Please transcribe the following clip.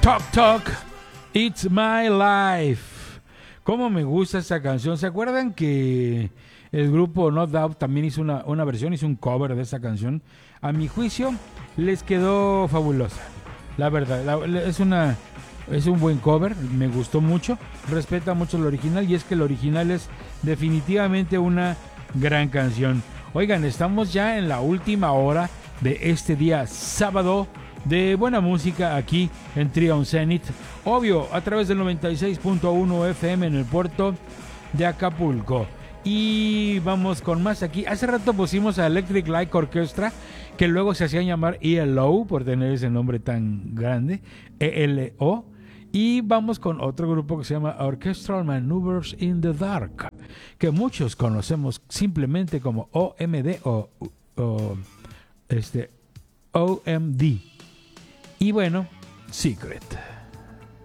Talk Talk, It's My Life. Cómo me gusta esta canción. ¿Se acuerdan que el grupo No Doubt también hizo una versión, hizo un cover de esta canción? A mi juicio, les quedó fabulosa. La verdad, es un buen cover, me gustó mucho, respeta mucho el original, y es que el original es definitivamente una gran canción. Oigan, estamos ya en la última hora de este día sábado de buena música aquí en Trion Zenith, obvio a través del 96.1 FM en el puerto de Acapulco. Y vamos con más aquí. Hace rato pusimos a Electric Light Orchestra, que luego se hacían llamar ELO por tener ese nombre tan grande, ELO. Y vamos con otro grupo que se llama Orchestral Maneuvers in the Dark, que muchos conocemos simplemente como OMD o OMD. Y bueno, Secret.